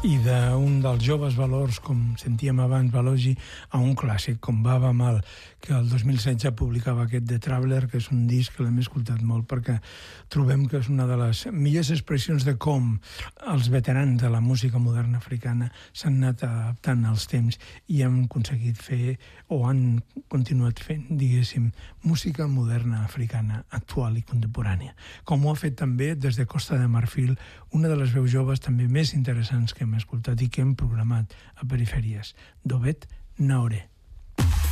i d'un dels joves valors, com sentíem abans, Balogi, a un clàssic, com Baba Mal, que el 2016 publicava aquest The Traveler, que és un disc que l'hem escoltat molt, perquè trobem que és una de les millors expressions de com els veterans de la música moderna africana s'han anat adaptant als temps i han aconseguit fer, o han continuat fent, diguéssim, música moderna africana, actual i contemporània. Com ho ha fet també des de Costa de Marfil, una de les veus joves també més interessants que hem escoltat i que hem programat a Perifèries, Dobet Naoré.